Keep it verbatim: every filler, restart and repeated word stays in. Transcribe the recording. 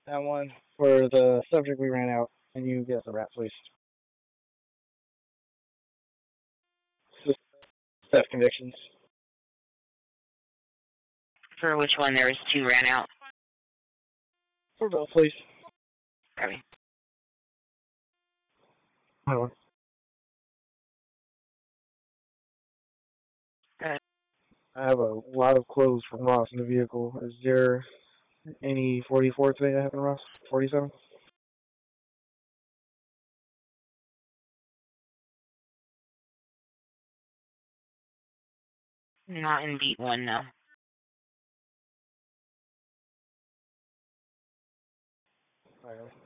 That one for the subject we ran out, and you get the rap, please. Theft convictions. For which one? There was two ran out. For both, please. Copy. Hold on. Go ahead. I have a lot of clothes from Ross in the vehicle. Is there any forty-four today that happened, Ross? forty-seven? Not in beat one, no. Alright.